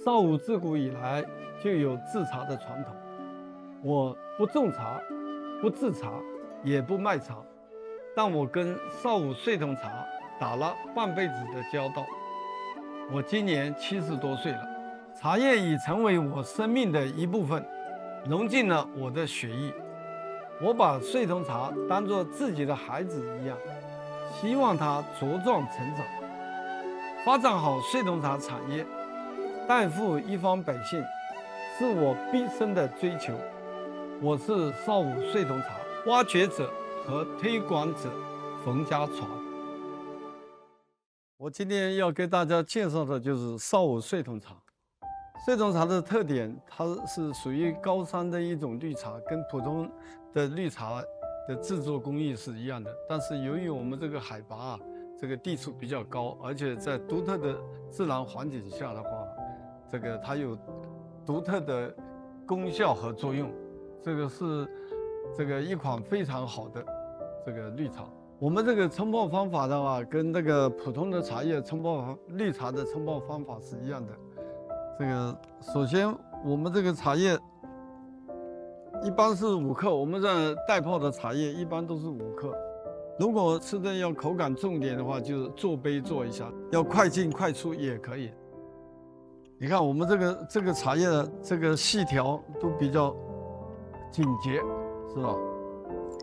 邵武自古以来就有制茶的传统。我不种茶，不制茶，也不卖茶，但我跟邵武岁同茶打了半辈子的交道。我今年70多岁了，茶叶已成为我生命的一部分，融进了我的血液。我把岁同茶当作自己的孩子一样，希望它茁壮成长，发展好岁同茶产业，代富一方百姓，是我毕生的追求。我是邵武岁同茶挖掘者和推广者冯家传。我今天要给大家介绍的就是邵武岁同茶。岁同茶的特点，它是属于高山的一种绿茶，跟普通的绿茶的制作工艺是一样的。但是由于我们这个海拔这个地处比较高，而且在独特的自然环境下的话，它有独特的功效和作用。这个是一款非常好的绿茶。我们这个冲泡方法的话，跟那个普通的茶叶绿茶的冲泡方法是一样的。首先我们这个茶叶一般是5克，我们这袋泡的茶叶一般都是5克。如果吃的要口感重一点的话，就是做杯做一下，要快进快出也可以。你看我们这个茶叶的这个细条都比较紧结，是吧？